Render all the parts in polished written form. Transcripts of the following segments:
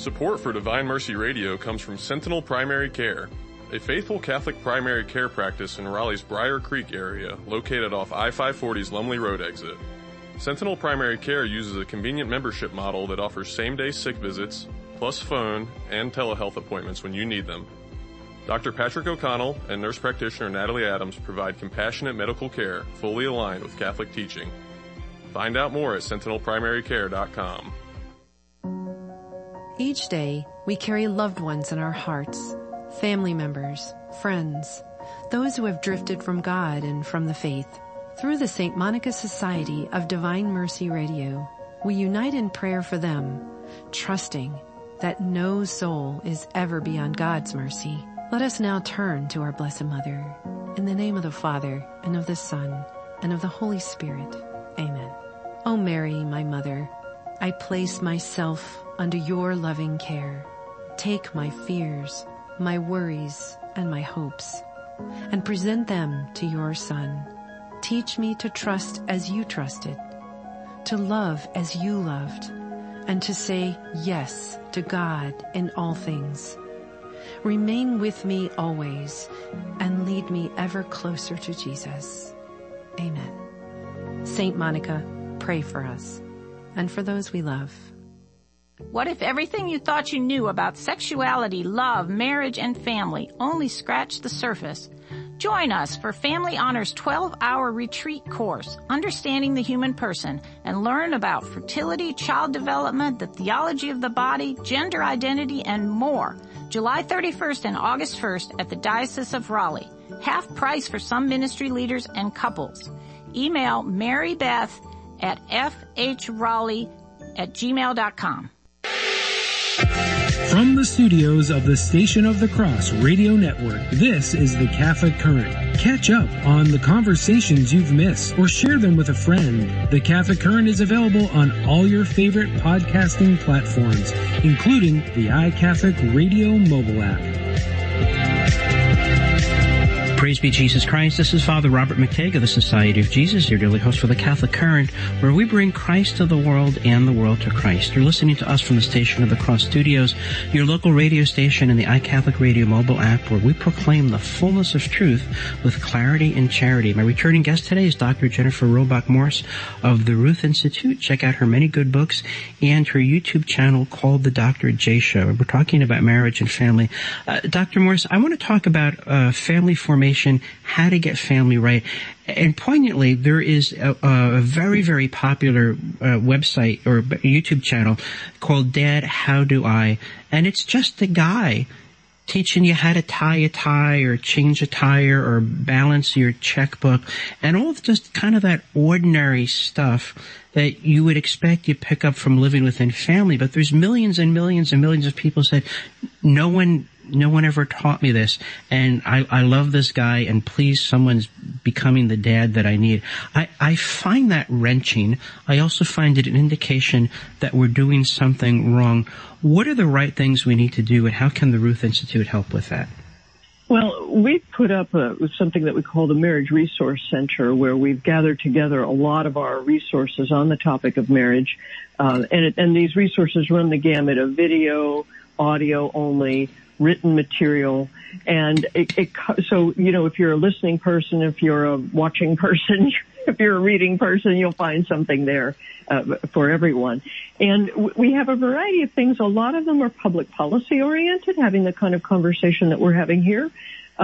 Support for Divine Mercy Radio comes from Sentinel Primary Care, a faithful Catholic primary care practice in Raleigh's Briar Creek area, located off I-540's Lumley Road exit. Sentinel Primary Care uses a convenient membership model that offers same-day sick visits, plus phone and telehealth appointments when you need them. Dr. Patrick O'Connell and nurse practitioner Natalie Adams provide compassionate medical care fully aligned with Catholic teaching. Find out more at sentinelprimarycare.com. Each day, we carry loved ones in our hearts, family members, friends, those who have drifted from God and from the faith. Through the St. Monica Society of Divine Mercy Radio, we unite in prayer for them, trusting that no soul is ever beyond God's mercy. Let us now turn to our Blessed Mother. In the name of the Father, and of the Son, and of the Holy Spirit. Amen. O Mary, my Mother, I place myself under your loving care. Take my fears, my worries, and my hopes, and present them to your Son. Teach me to trust as you trusted, to love as you loved, and to say yes to God in all things. Remain with me always, and lead me ever closer to Jesus. Amen. Saint Monica, pray for us, and for those we love. What if everything you thought you knew about sexuality, love, marriage, and family only scratched the surface? Join us for Family Honor's 12-hour retreat course, Understanding the Human Person, and learn about fertility, child development, the theology of the body, gender identity, and more. July 31st and August 1st at the Diocese of Raleigh. Half price for some ministry leaders and couples. Email marybeth at fhraleigh@gmail.com. From the studios of the Station of the Cross Radio Network, this is the Catholic Current. Catch up on the conversations you've missed or share them with a friend. The Catholic Current is available on all your favorite podcasting platforms, including the iCatholic Radio mobile app. Praise be Jesus Christ. This is Father Robert McTague of the Society of Jesus, your daily host for the Catholic Current, where we bring Christ to the world and the world to Christ. You're listening to us from the Station of the Cross Studios, your local radio station and the iCatholic Radio mobile app, where we proclaim the fullness of truth with clarity and charity. My returning guest today is Dr. Jennifer Robach Morse of the Ruth Institute. Check out her many good books and her YouTube channel called The Dr. J Show. We're talking about marriage and family. Dr. Morse, I want to talk about family formation, how to get family right. And poignantly, there is a very, very popular website or YouTube channel called Dad, How Do I? And it's just a guy teaching you how to tie a tie or change a tire or balance your checkbook and all of just kind of that ordinary stuff that you would expect you pick up from living within family. But there's millions and millions and millions of people said, no one ever taught me this, and I love this guy, and please, someone's becoming the dad that I need. I find that wrenching. I also find it an indication that we're doing something wrong. What are the right things we need to do, and how can the Ruth Institute help with that? Well, we've put up something that we call the Marriage Resource Center, where we've gathered together a lot of our resources on the topic of marriage, and these resources run the gamut of video, audio only, written material, and so, you know, if you're a listening person, if you're a watching person, if you're a reading person, you'll find something there for everyone. And we have a variety of things. A lot of them are public policy oriented, having the kind of conversation that we're having here.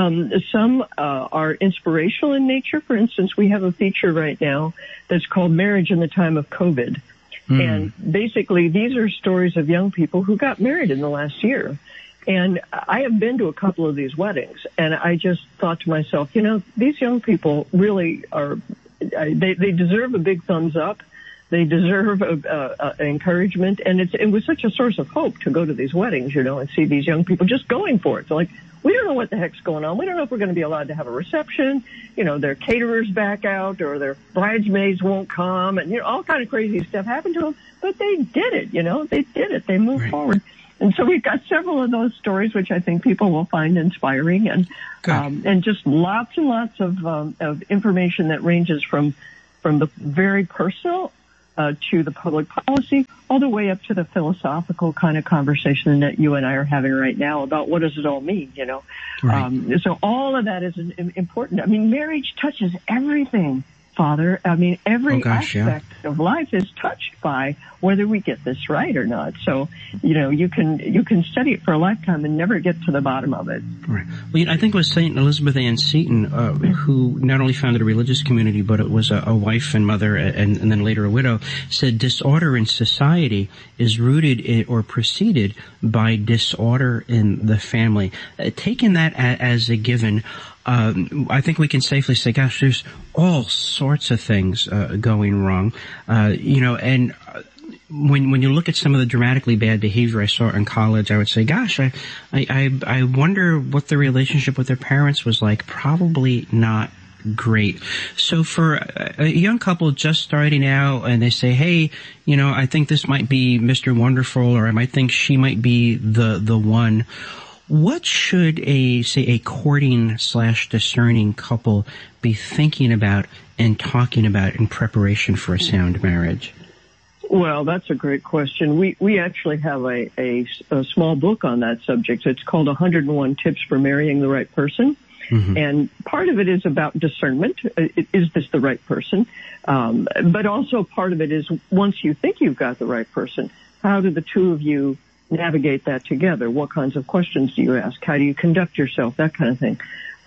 Some are inspirational in nature. For instance, we have a feature right now that's called Marriage in the Time of COVID. And basically, these are stories of young people who got married in the last year. And I have been to a couple of these weddings, and I just thought to myself, you know, these young people really are, they deserve a big thumbs up. They deserve encouragement, and it was such a source of hope to go to these weddings, you know, and see these young people just going for it. So like, we don't know what the heck's going on. We don't know if we're going to be allowed to have a reception. You know, their caterers back out, or their bridesmaids won't come, and, you know, all kind of crazy stuff happened to them. But they did it, you know, they did it. They moved forward. And so we've got several of those stories, which I think people will find inspiring, and just lots and lots of information that ranges from the very personal to the public policy, all the way up to the philosophical kind of conversation that you and I are having right now about what does it all mean, you know. Right. So all of that is important. I mean, marriage touches everything, Father. I mean, every aspect of life is touched by whether we get this right or not. So, you know, you can study it for a lifetime and never get to the bottom of it. Right. Well, I think it was St. Elizabeth Ann Seton who not only founded a religious community, but it was a wife and mother and then later a widow, said disorder in society is rooted in, or preceded by disorder in the family. Taking that as a given, I think we can safely say, gosh, there's all sorts of things going wrong, you know, and when you look at some of the dramatically bad behavior I saw in college, I would say, gosh, I wonder what the relationship with their parents was like. Probably not great. So for a young couple just starting out and they say, hey, you know, I think this might be Mr. Wonderful, or I might think she might be the one. What should a courting/discerning couple be thinking about and talking about in preparation for a sound marriage? Well, that's a great question. We actually have a small book on that subject. It's called 101 Tips for Marrying the Right Person. Mm-hmm. And part of it is about discernment. Is this the right person? But also part of it is once you think you've got the right person, how do the two of you navigate that together? What kinds of questions do you ask? How do you conduct yourself? That kind of thing.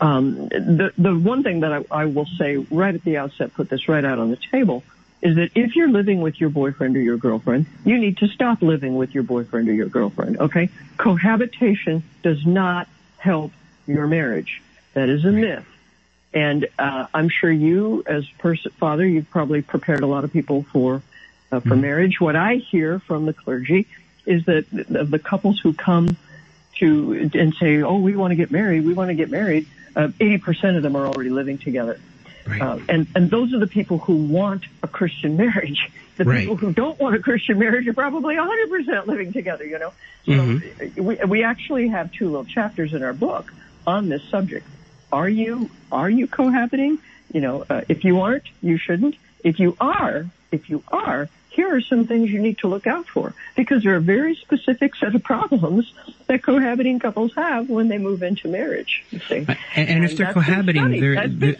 The one thing that I will say right at the outset, put this right out on the table, is that if you're living with your boyfriend or your girlfriend, you need to stop living with your boyfriend or your girlfriend, okay? Cohabitation does not help your marriage. That is a myth. And I'm sure you, as father, you've probably prepared a lot of people for marriage. What I hear from the clergy is that the couples who come to and say, oh, we want to get married, 80% of them are already living together. Right. And those are the people who want a Christian marriage. The people who don't want a Christian marriage are probably 100% living together, you know. So we actually have 2 little chapters in our book on this subject. Are you cohabiting? You know, if you aren't, you shouldn't. If you are, here are some things you need to look out for, because there are a very specific set of problems that cohabiting couples have when they move into marriage, you see. And if they're cohabiting,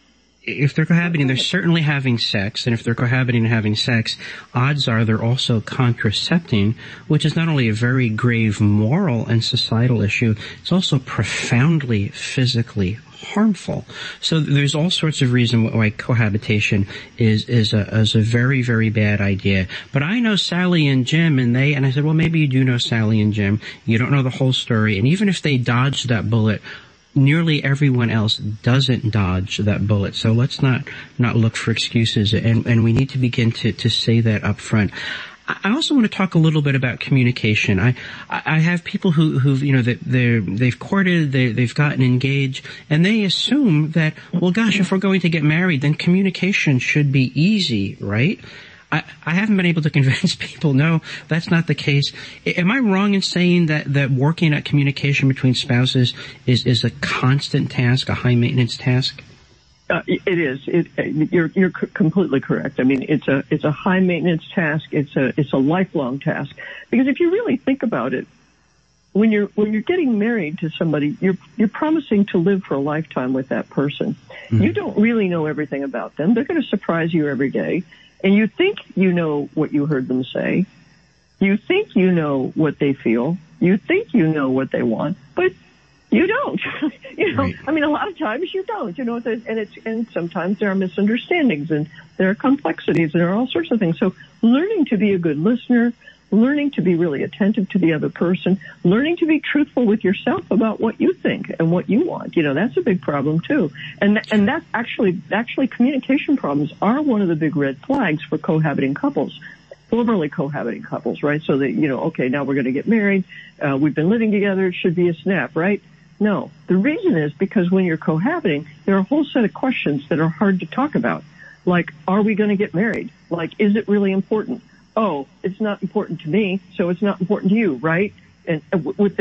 if they're cohabiting, they're certainly having sex, and if they're cohabiting and having sex, odds are they're also contracepting, which is not only a very grave moral and societal issue, it's also profoundly physically harmful. So there's all sorts of reasons why cohabitation is a very, very bad idea. But I know Sally and Jim, and I said, well, maybe you do know Sally and Jim. You don't know the whole story. And even if they dodged that bullet, nearly everyone else doesn't dodge that bullet. So let's not look for excuses, and we need to begin to say that up front. I also want to talk a little bit about communication. I have people who've, you know, they've courted, they've gotten engaged, and they assume that, well, gosh, if we're going to get married, then communication should be easy, right? I haven't been able to convince people, no, that's not the case. Am I wrong in saying that working at communication between spouses is a constant task, a high maintenance task? It is. You're completely correct. I mean, it's a high maintenance task. It's a lifelong task, because if you really think about it, when you're getting married to somebody, you're promising to live for a lifetime with that person. Mm-hmm. You don't really know everything about them. They're going to surprise you every day. And you think you know what you heard them say. You think you know what they feel. You think you know what they want, but you don't. You know, right. I mean, a lot of times you don't. You know, and sometimes there are misunderstandings and there are complexities and there are all sorts of things. So learning to be a good listener, learning to be really attentive to the other person, learning to be truthful with yourself about what you think and what you want. You know, that's a big problem too. And that actually communication problems are one of the big red flags for cohabiting couples, formerly cohabiting couples, right? So that, you know, okay, now we're going to get married. We've been living together. It should be a snap, right? No. The reason is because when you're cohabiting, there are a whole set of questions that are hard to talk about. Like, are we going to get married? Like, is it really important? Oh, it's not important to me, so it's not important to you, right? And with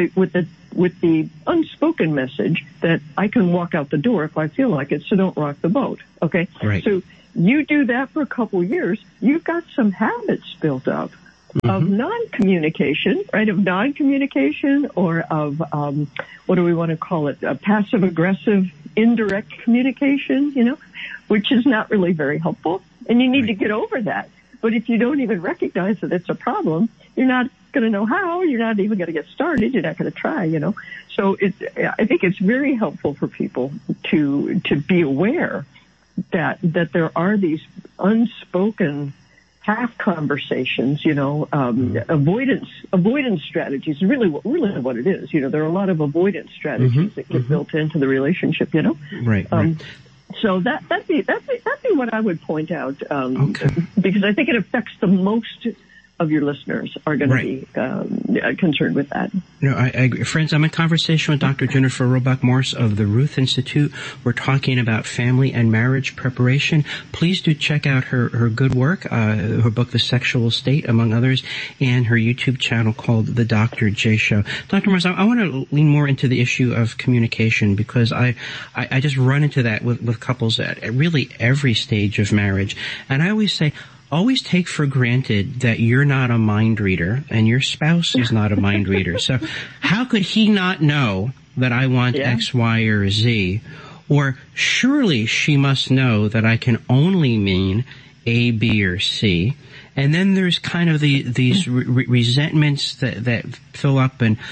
the unspoken message that I can walk out the door if I feel like it, so don't rock the boat. Okay? Right. So you do that for a couple of years, you've got some habits built up of non-communication, right? Of non-communication, or of, what do we want to call it? Passive-aggressive, indirect communication, which is not really very helpful. And you need to get over that. But if you don't even recognize that it's a problem, you're not going to know how. You're not even going to get started. You're not going to try, So I think it's very helpful for people to be aware that there are these unspoken half conversations, avoidance strategies is really what it is. There are a lot of avoidance strategies that get built into the relationship, Right. So that'd be what I would point out, because I think it affects the most of your listeners are going to be concerned with that. No, I agree. Friends, I'm in conversation with Dr. Jennifer Robach Morse of the Ruth Institute. We're talking about family and marriage preparation. Please do check out her good work, her book, The Sexual State, among others, and her YouTube channel called The Dr. J Show. Dr. Morse, I want to lean more into the issue of communication, because I just run into that with couples at really every stage of marriage. And I always say, always take for granted that you're not a mind reader and your spouse is not a mind reader. So how could he not know that I want X, Y, or Z? Or surely she must know that I can only mean A, B, or C. And then there's kind of these resentments that fill up, and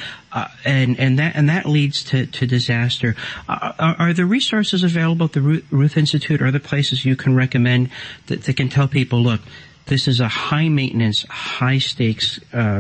that leads to disaster. Are there resources available at the Ruth Institute, or other places you can recommend that can tell people, look, this is a high maintenance, high stakes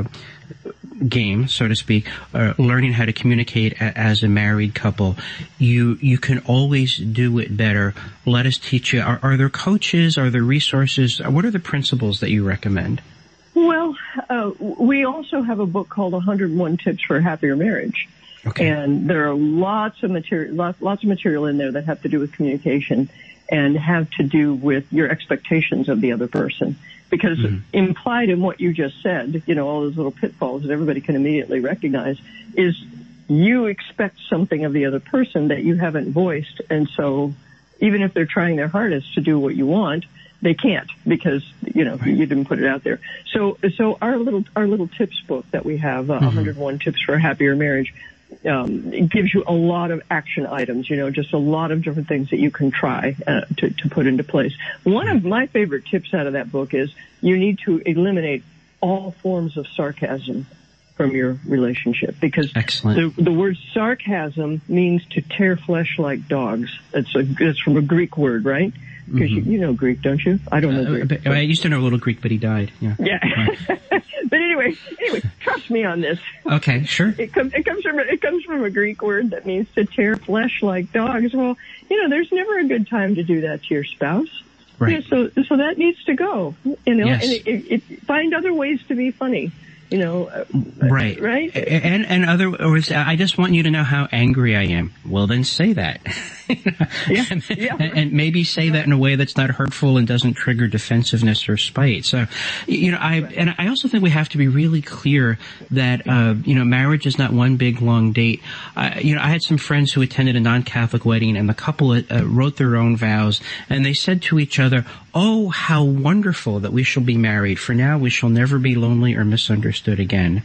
game, so to speak, learning how to communicate as a married couple. You can always do it better. Let us teach you. Are there coaches? Are there resources? What are the principles that you recommend? Well, we also have a book called 101 Tips for a Happier Marriage. Okay. And there are lots of material in there that have to do with communication and have to do with your expectations of the other person. Because implied in what you just said, all those little pitfalls that everybody can immediately recognize, is you expect something of the other person that you haven't voiced. And so even if they're trying their hardest to do what you want, they can't, because, you didn't put it out there. So our little tips book that we have, 101 Tips for a Happier Marriage, it gives you a lot of action items, just a lot of different things that you can try to put into place. One of my favorite tips out of that book is you need to eliminate all forms of sarcasm from your relationship, because the word sarcasm means to tear flesh like dogs. It's from a Greek word, right? Because you know Greek, don't you? I don't know Greek. I used to know a little Greek, but he died. Yeah. But anyway, trust me on this. Okay, sure. It comes from a Greek word that means to tear flesh like dogs. Well, there's never a good time to do that to your spouse. Right. So that needs to go. Yes. And find other ways to be funny. Right. Right? And otherwise, I just want you to know how angry I am. Well, then say that. And maybe say that in a way that's not hurtful and doesn't trigger defensiveness or spite. So, I also think we have to be really clear that, marriage is not one big long date. I had some friends who attended a non-Catholic wedding, and the couple wrote their own vows, and they said to each other, "Oh, how wonderful that we shall be married. For now, we shall never be lonely or misunderstood again."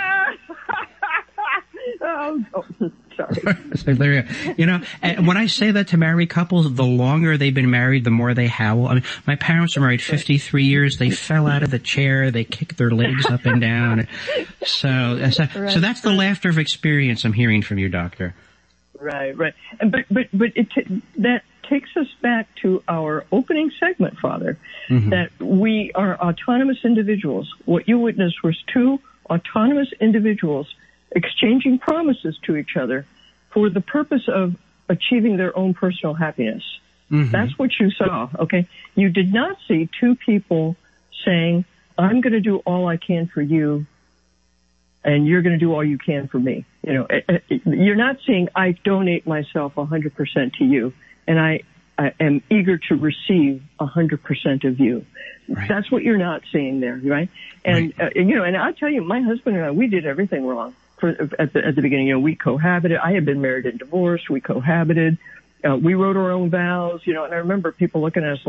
Sorry. So there you go. And when I say that to married couples, the longer they've been married, the more they howl. I mean, my parents are married 53 years. They fell out of the chair. They kicked their legs up and down. So that's the laughter of experience I'm hearing from you, Doctor. Right. But that takes us back to our opening segment, Father, that we are autonomous individuals. What you witnessed was two autonomous individuals exchanging promises to each other for the purpose of achieving their own personal happiness. That's what you saw, okay? You did not see two people saying, I'm going to do all I can for you, and you're going to do all you can for me. You're not saying, I donate myself 100% to you, and I am eager to receive 100% of you. Right. That's what you're not seeing there, right? And, and I'll tell you, my husband and I, we did everything wrong. At the beginning, we cohabited. I had been married and divorced. We cohabited. We wrote our own vows, and I remember people looking at us like,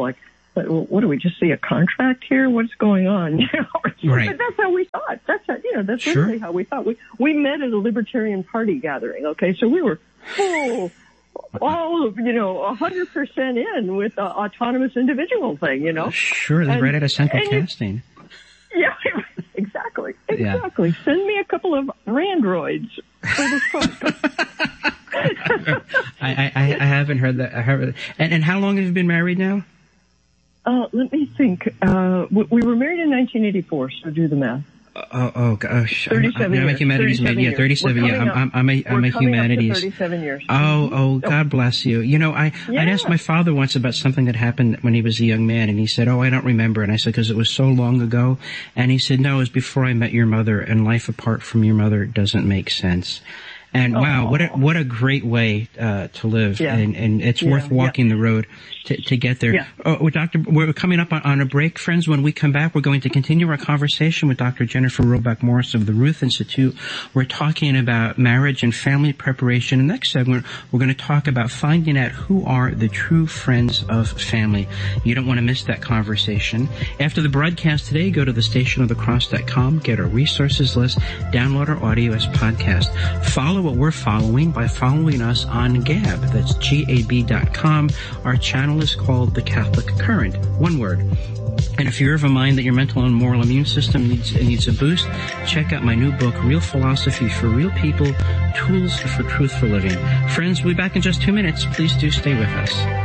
what do we just see a contract here? What's going on? Right. But that's how we thought. That's literally how we thought. We met at a Libertarian Party gathering. Okay, so we were full, all 100% in with the autonomous individual thing. Sure, they're right out of Central Casting. Yeah, exactly. Yeah. Send me a couple of Randroids for this podcast. I haven't heard that. And how long have you been married now? Let me think. We were married in 1984, so do the math. Oh gosh. 37 years. I'm a humanities major. Yeah, 37. I'm a humanities. 37 years. God bless you. I'd asked my father once about something that happened when he was a young man, and he said, I don't remember. And I said, because it was so long ago. And he said, no, it was before I met your mother, and life apart from your mother doesn't make sense. And wow, what a great way to live, yeah. and it's worth walking the road to get there. Yeah. Doctor, we're coming up on a break, friends. When we come back, we're going to continue our conversation with Dr. Jennifer Roback Morris of the Ruth Institute. We're talking about marriage and family preparation. In the next segment, we're going to talk about finding out who are the true friends of family. You don't want to miss that conversation. After the broadcast today, go to thestationofthecross.com, get our resources list, download our audio as podcast. Follow what we're following by following us on Gab. That's GAB.com. Our channel is called The Catholic Current. One word. And if you're of a mind that your mental and moral immune system needs a boost, check out my new book, Real Philosophy for Real People, Tools for Truthful Living. Friends, we'll be back in just 2 minutes. Please do stay with us.